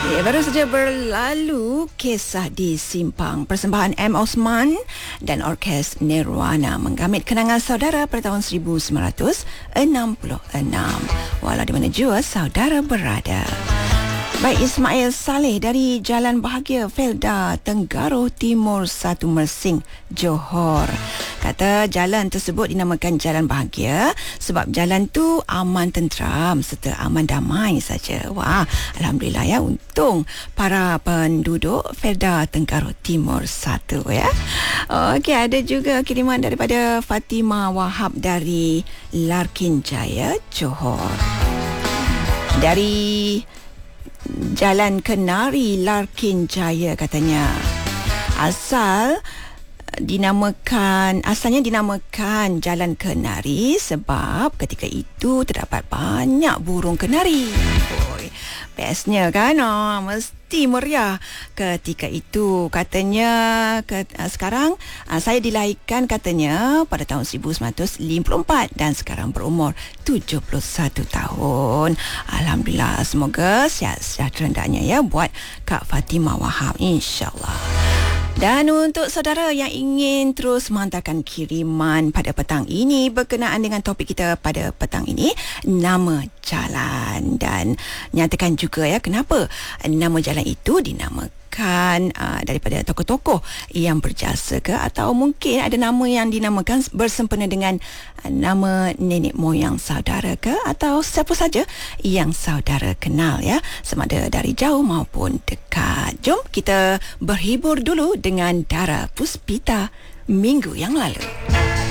Ya, baru saja berlalu kisah di Simpang. Persembahan M. Osman dan Orkes Nirwana menggamit kenangan saudara pada tahun 1966. Walau di mana jua saudara berada. Baik, Ismail Saleh dari Jalan Bahagia Felda, Tenggaro Timur 1 Mersing, Johor. Kata jalan tersebut dinamakan Jalan Bahagia sebab jalan tu aman tenteram serta aman damai saja. Wah, alhamdulillah ya, untung para penduduk Felda Tenggaro Timur 1 ya. Okey, ada juga kiriman daripada Fatimah Wahab dari Larkin Jaya, Johor. Dari Jalan Kenari Larkin Jaya katanya asalnya dinamakan Jalan Kenari sebab ketika itu terdapat banyak burung kenari. Bestnya kan, mesti meriah ketika itu katanya. Sekarang saya dilahirkan katanya pada tahun 1954 dan sekarang berumur 71 tahun. Alhamdulillah, semoga sihat sejahtera hendaknya ya buat Kak Fatimah Wahab, insyaAllah. Dan untuk saudara yang ingin terus menghantarkan kiriman pada petang ini berkenaan dengan topik kita pada petang ini, nama jalan, dan nyatakan juga ya kenapa nama jalan itu dinamakan daripada tokoh-tokoh yang berjasa ke, atau mungkin ada nama yang dinamakan bersempena dengan nama nenek moyang saudara ke, atau siapa saja yang saudara kenal ya, sama ada dari jauh maupun dekat. Jom kita berhibur dulu dengan Dara Puspita minggu yang lalu.